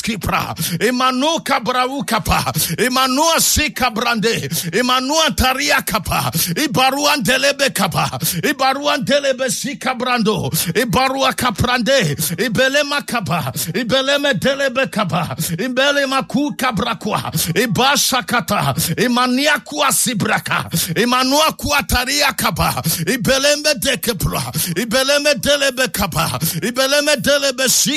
skipra. Emanu kabrau kapa. Emanua sika brande. Emanua taria kapa. Ibaruan delebe kapa. Ibaruan delebe sika brando. Ibarua kaprande. Ibelema kapa. Ibeleme delebe kapa. Ibelema ku kabrakwa. Ibasha kata. Imania kuwa sibraka. Imanua kuwa taria kapa. Ibeleme dekepra. Ibeleme delebe kapa. Ibeleme delebe